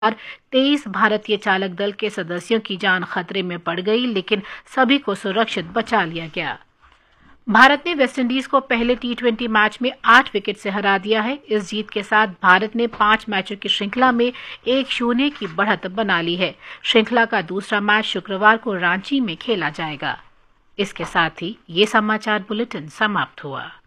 23 भारतीय चालक दल के सदस्यों की जान खतरे में पड़ गई, लेकिन सभी को सुरक्षित बचा लिया गया। भारत ने वेस्टइंडीज को पहले T20 मैच में 8 विकेट से हरा दिया है। इस जीत के साथ भारत ने 5 मैचों की श्रृंखला में 1-0 की बढ़त बना ली है। श्रृंखला का दूसरा मैच शुक्रवार को रांची में खेला जाएगा। इसके साथ ही ये समाचार बुलेटिन समाप्त हुआ।